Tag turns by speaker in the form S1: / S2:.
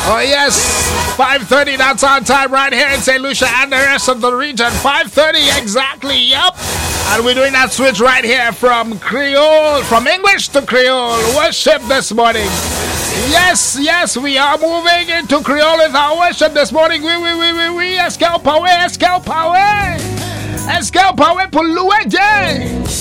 S1: Oh yes, 5:30, that's on time right here in St. Lucia and the rest of the region. 5:30 exactly, yep. And we're doing that switch right here from English to Creole worship this morning. Yes, we are moving into Creole with our worship this morning. Oui, escalpawe pour louer Dieu.